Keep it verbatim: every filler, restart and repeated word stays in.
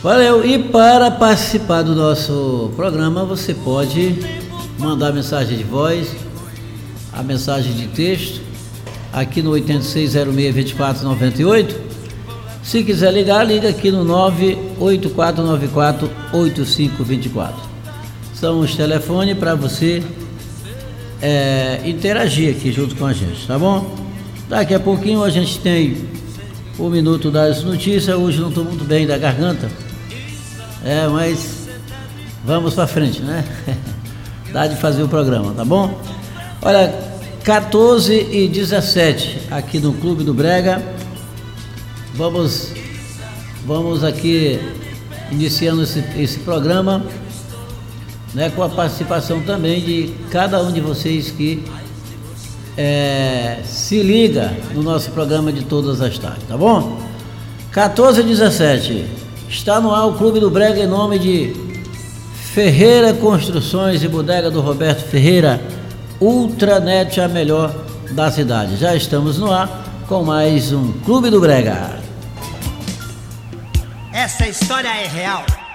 Valeu. E para participar do nosso programa, você pode mandar mensagem de voz, a mensagem de texto, aqui no oito seis zero seis, dois quatro nove oito. Se quiser ligar, liga aqui no nove oito quatro nove quatro oito cinco dois quatro. São os telefones para você é, interagir aqui junto com a gente, tá bom? Daqui a pouquinho a gente tem o Minuto das Notícias. Hoje não estou muito bem da garganta, é, mas vamos para frente, né? Dá de fazer o programa, tá bom? Olha, quatorze e dezessete aqui no Clube do Brega. Vamos, vamos aqui iniciando esse, esse programa, né, com a participação também de cada um de vocês que é, se liga no nosso programa de todas as tardes, tá bom? quatorze e dezessete, está no ar o Clube do Brega em nome de Ferreira Construções e Bodega do Roberto Ferreira, Ultranet, a melhor da cidade. Já estamos no ar com mais um Clube do Brega. Essa história é real.